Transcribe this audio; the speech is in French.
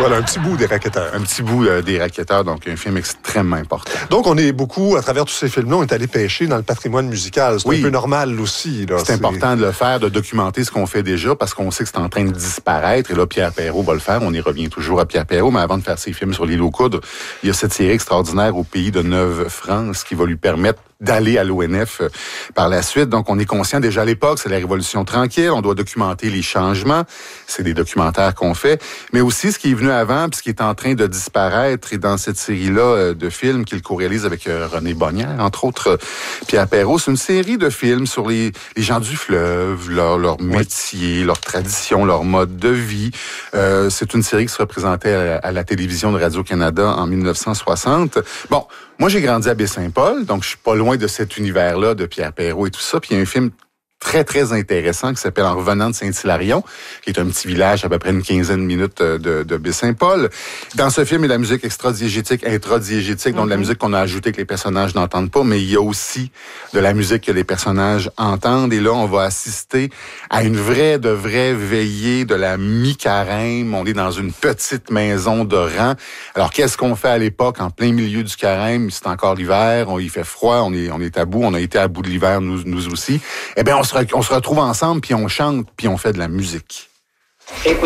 Voilà, un petit bout des Racketteurs. Un petit bout des Racketteurs, donc un film extrêmement important. Donc, on est beaucoup, à travers tous ces films-là, on est allé pêcher dans le patrimoine musical. C'est un peu normal aussi. Là. C'est important de le faire, de documenter ce qu'on fait déjà, parce qu'on sait que c'est en train de disparaître. Et là, Pierre Perrault va le faire. On y revient toujours à Pierre Perrault. Mais avant de faire ses films sur l'île aux coudres, il y a cette série extraordinaire au pays de Neuve-France qui va lui permettre d'aller à l'ONF par la suite. Donc, on est conscient déjà à l'époque, c'est la Révolution tranquille, on doit documenter les changements, c'est des documentaires qu'on fait, mais aussi ce qui est venu avant, puis ce qui est en train de disparaître, et dans cette série-là de films qu'il co-réalise avec René Bonnière, entre autres Pierre Perrault, c'est une série de films sur les gens du fleuve, leur métier, leur tradition, leur mode de vie. C'est une série qui se représentait à la télévision de Radio-Canada en 1960. Bon, moi, j'ai grandi à Baie-Saint-Paul, donc je suis pas loin de cet univers-là de Pierre Perrault et tout ça. Puis il y a un film très, très intéressant qui s'appelle En revenant de Saint-Hilarion, qui est un petit village à peu près une quinzaine de minutes de Baie-Saint-Paul. Dans ce film, il y a la musique extra-diégétique, intra-diégétique, donc de la musique qu'on a ajoutée que les personnages n'entendent pas, mais il y a aussi de la musique que les personnages entendent. Et là, on va assister à une vraie veillée de la mi-carême. On est dans une petite maison de rang. Alors, qu'est-ce qu'on fait à l'époque, en plein milieu du carême? C'est encore l'hiver, il fait froid, on est à bout, on a été à bout de l'hiver, nous aussi. Eh bien, on se retrouve ensemble, puis on chante, puis on fait de la musique. Écoute.